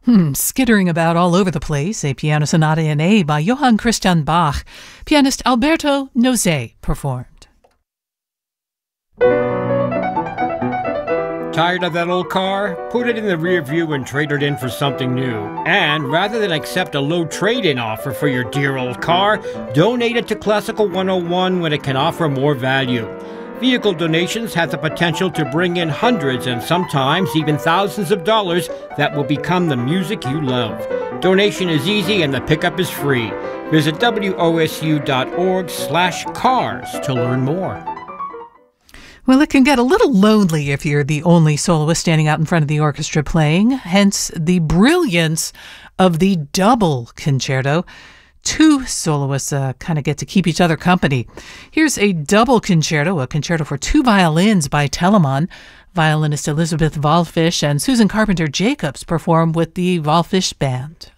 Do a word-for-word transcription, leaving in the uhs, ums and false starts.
Hmm, skittering about all over the place, a piano sonata in A by Johann Christian Bach. Pianist Alberto Nozay performed. Tired of that old car? Put it in the rear view and trade it in for something new. And rather than accept a low trade-in offer for your dear old car, donate it to Classical one oh one when it can offer more value. Vehicle donations have the potential to bring in hundreds and sometimes even thousands of dollars that will become the music you love. Donation is easy and the pickup is free. Visit W O S U dot org slash cars to learn more. Well, it can get a little lonely if you're the only soloist standing out in front of the orchestra playing, hence the brilliance of the double concerto. Two soloists uh, kind of get to keep each other company. Here's a double concerto, a concerto for two violins by Telemann. Violinist Elizabeth Wallfisch and Susan Carpenter Jacobs perform with the Wallfisch Band.